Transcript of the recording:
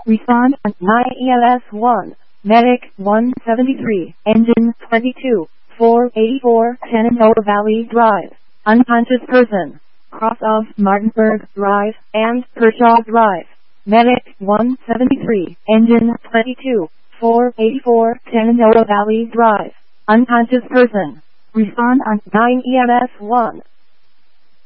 Respond on 9 EMS 1. Medic 173. Engine 22. 484 Shenandoah Valley Drive. Unconscious person. Cross of Martinsburg Drive and Kershaw Drive. Medic 173. Engine 22. 484 Shenandoah Valley Drive. Unconscious person. Respond on 9 EMS 1.